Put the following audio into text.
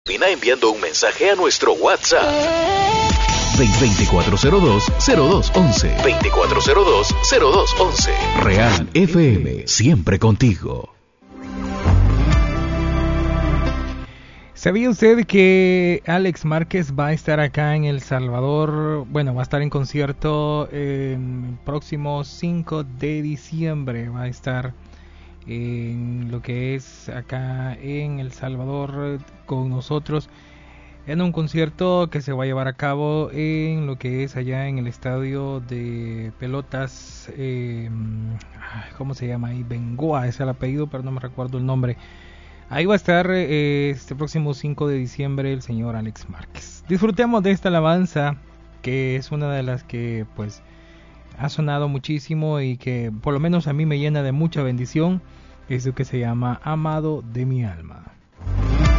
Termina enviando un mensaje a nuestro WhatsApp 2402-0211 2402-0211. Real FM, siempre contigo. ¿Sabía usted que Alex Márquez va a estar acá en El Salvador? Bueno, va a estar en concierto el próximo 5 de diciembre. Va a estar en lo que es acá en El Salvador con nosotros en un concierto que se va a llevar a cabo en lo que es allá en el estadio de pelotas, ¿cómo se llama ahí? Bengoa es el apellido, pero no me recuerdo el nombre. Ahí va a estar este próximo 5 de diciembre el señor Alex Márquez. Disfrutemos de esta alabanza que es una de las que pues ha sonado muchísimo y que por lo menos a mí me llena de mucha bendición. Es lo que se llama Amado de mi alma.